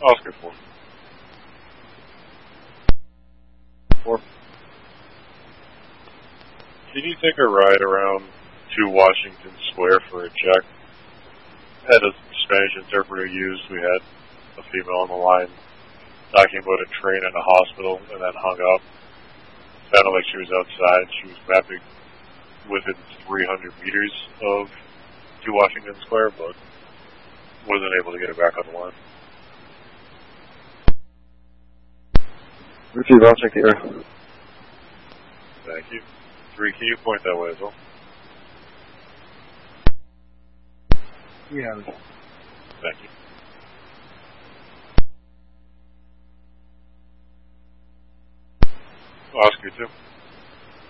Oscar 4. 4. Can you take a ride around to Washington Square for a check? Had a Spanish interpreter used. We had a female on the line talking about a train and a hospital, and then hung up. Sounded like she was outside. She was mapping within 300 meters of to Washington Square, but wasn't able to get her back on the line. Receive, I'll check the air. Thank you. 3, can you point that way as well? Yeah. Thank you. Oscar 2.